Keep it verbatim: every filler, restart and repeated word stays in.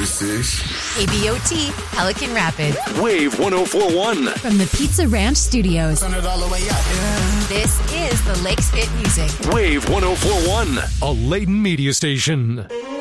This is A B O T, Pelican Rapids. Wave one oh four point one. From the Pizza Ranch Studios. Turn it all the way up. Yeah. This is the Lakes Hit Music. Wave one oh four point one. A Layton media station.